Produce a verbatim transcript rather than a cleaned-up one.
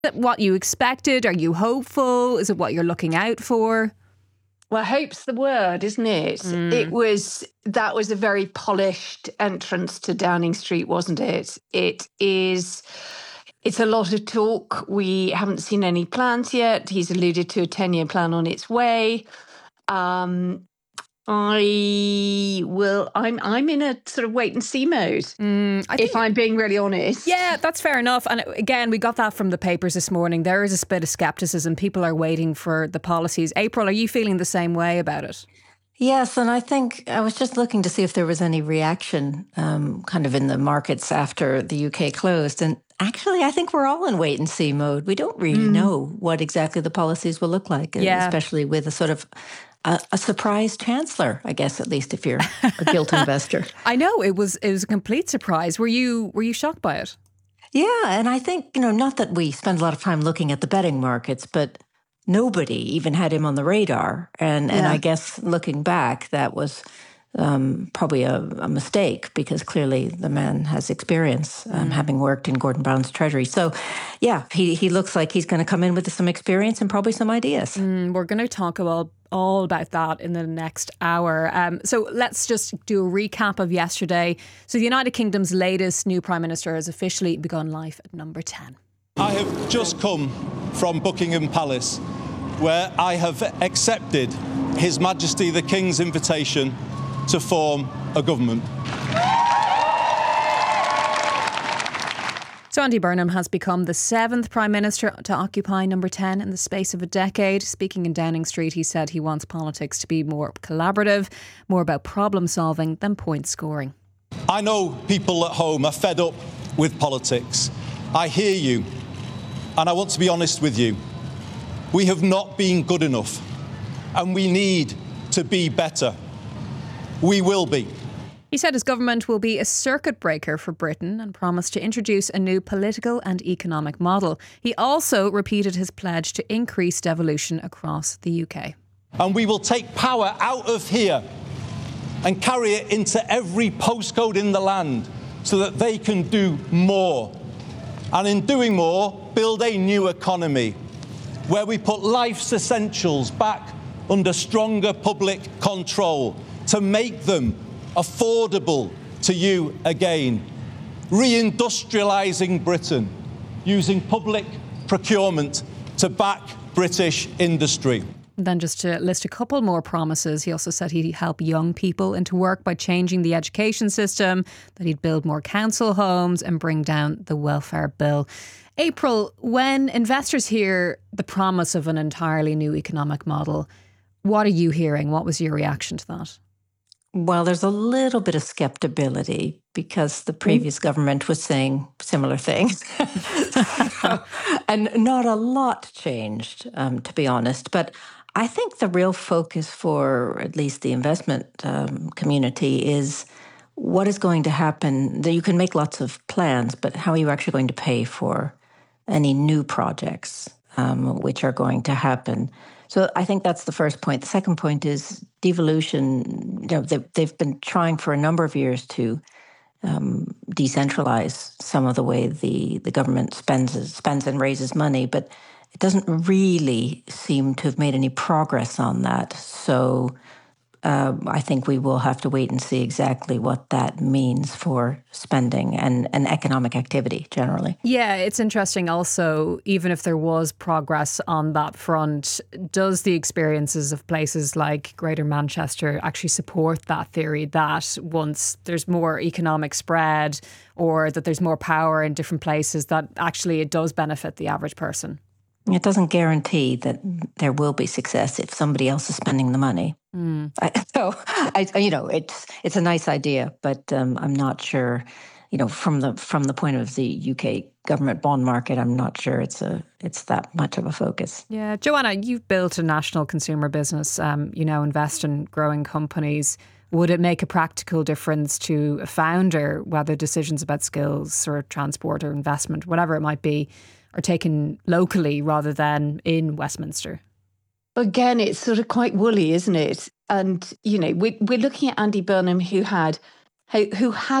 Is it what you expected? Are you hopeful? Is it what you're looking out for? Well, hope's the word, isn't it? Mm. It was, that was a very polished entrance to Downing Street, wasn't it? It is, it's a lot of talk. We haven't seen any plans yet. He's alluded to a ten-year plan on its way. Um, I will. I'm. I'm in a sort of wait and see mode. Mm, I think, if I'm being really honest. Yeah, that's fair enough. And again, we got that from the papers this morning. There is a bit of scepticism. People are waiting for the policies. April, are you feeling the same way about it? Yes, and I think I was just looking to see if there was any reaction, um, kind of in the markets after the U K closed, and actually, I think we're all in wait and see mode. We don't really mm. know what exactly the policies will look like, yeah. especially with a sort of A, a surprise chancellor, I guess, at least if you're a gilt investor. I know it was it was a complete surprise. Were you were you shocked by it? Yeah, and I think, you know, not that we spend a lot of time looking at the betting markets, but nobody even had him on the radar. And yeah. and I guess looking back, that was um, probably a, a mistake, because clearly the man has experience, um, mm. having worked in Gordon Brown's Treasury. So, yeah, he he looks like he's going to come in with some experience and probably some ideas. Mm, we're going to talk about all about that in the next hour. Um, so let's just do a recap of yesterday. So the United Kingdom's latest new Prime Minister has officially begun life at number ten. I have just come from Buckingham Palace, where I have accepted His Majesty the King's invitation to form a government. So Andy Burnham has become the seventh Prime Minister to occupy number ten in the space of a decade. Speaking in Downing Street, he said he wants politics to be more collaborative, more about problem solving than point scoring. I know people at home are fed up with politics. I hear you, and I want to be honest with you. We have not been good enough, and we need to be better. We will be. He said his government will be a circuit breaker for Britain and promised to introduce a new political and economic model. He also repeated his pledge to increase devolution across the U K. And we will take power out of here and carry it into every postcode in the land so that they can do more. And in doing more, build a new economy where we put life's essentials back under stronger public control to make them affordable to you again, reindustrialising Britain, using public procurement to back British industry. Then just to list a couple more promises, he also said he'd help young people into work by changing the education system, that he'd build more council homes and bring down the welfare bill. April, when investors hear the promise of an entirely new economic model, what are you hearing? What was your reaction to that? Well, there's a little bit of skepticism because the previous mm. government was saying similar things. so, and not a lot changed, um, to be honest. But I think the real focus for at least the investment um, community is what is going to happen. You can make lots of plans, but how are you actually going to pay for any new projects um, which are going to happen? So I think that's the first point. The second point is devolution. You know, they've, they've been trying for a number of years to um, decentralize some of the way the, the government spends spends and raises money, but it doesn't really seem to have made any progress on that. So uh, I think we will have to wait and see exactly what that means for spending and, and economic activity generally. Yeah, it's interesting also, even if there was progress on that front, does the experiences of places like Greater Manchester actually support that theory that once there's more economic spread or that there's more power in different places, that actually it does benefit the average person? It doesn't guarantee that there will be success if somebody else is spending the money. Mm. I, so, I, you know, it's it's a nice idea, but um, I'm not sure. You know, from the from the point of the U K government bond market, I'm not sure it's a it's that much of a focus. Yeah, Joanna, you've built a national consumer business. Um, you know, invest in growing companies. Would it make a practical difference to a founder whether decisions about skills or transport or investment, whatever it might be, are taken locally rather than in Westminster? Again, it's sort of quite woolly, isn't it? And, you know, we, we're looking at Andy Burnham, who had who, who had